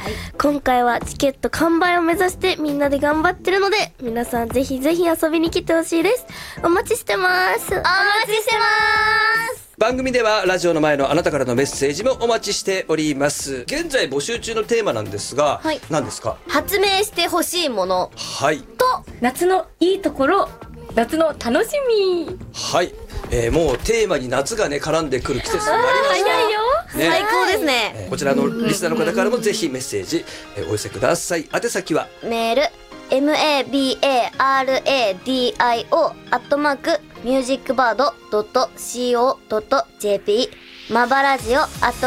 今回はチケット完売を目指してみんなで頑張ってるので、皆さんぜひぜひ遊びに来てほしいです。お待ちしてます。お待ちしてます。 番組ではラジオの前のあなたからのメッセージもお待ちしております。現在募集中のテーマなんですが、 はい、 何ですか？ 発明してほしいもの、 はい、 と夏のいいところ、夏の楽しみ。 はい、もうテーマに夏がね絡んでくる季節になりました。 早いよ、 ね、 最高ですね。 こちらのリスナーの方からもぜひメッセージ、お寄せください。宛先はメール mabaradio@musicbird.co.jp マバラジオ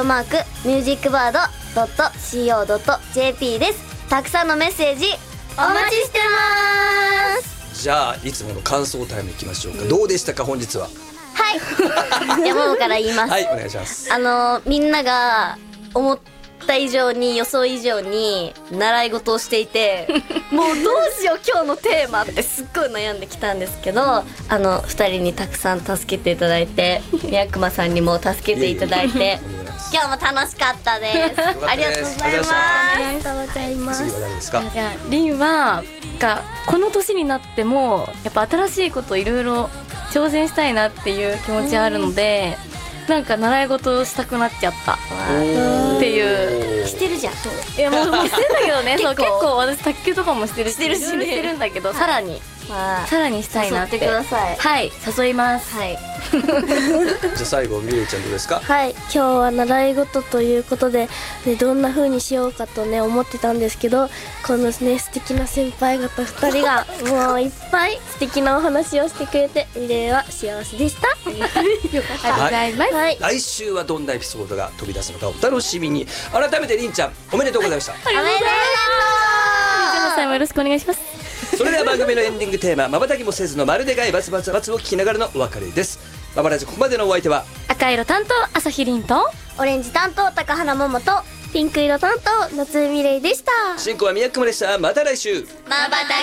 @musicbird.co.jp です。たくさんのメッセージお待ちしてます。 じゃあいつもの感想タイムいきましょうか。どうでしたか本日は？ はい山本から言います。 はい、お願いします。 みんなが思った以上に予想以上に習い事をしていてもうどうしよう今日のテーマってすっごい悩んできたんですけど、2人にたくさん助けていただいて、宮熊さんにも助けていただいて今日も楽しかったです。ありがとうございます。 ありがとうございます。 次は誰ですか？ いや、りんはこの年になってもやっぱ新しいこといろいろ挑戦したいなっていう気持ちあるので、なんか習い事をしたくなっちゃったっていう。 してるじゃん。 いやもうしてんだけどねそう結構私卓球とかもしてるし、 してるしね、 いろいろしてるんだけど、さらにしたいなって。 誘ってください。 はい、誘います。 はいじゃあ最後みゆちゃんどうですか？ はい、今日は習い事ということで、ね、どんな風にしようかとね思ってたんですけど、このね素敵な先輩方2人がもういっぱい素敵なお話をしてくれて、ミレイは幸せでした。よかった。 ありがとうございます。 はい、 来週はどんなエピソードが飛び出すのかお楽しみに。改めてりんちゃんおめでとうございました。 おめでとう。 皆さんもよろしくお願いします。 それでは番組のエンディングテーマ、瞬きもせずのまるでがいバツバツバツを聞きながらのお別れです。ママラジここまでのお相手は赤色担当朝日凛とオレンジ担当高原桃とピンク色担当夏江ミレイでした。 進行は宮久間でした。また来週。 まばた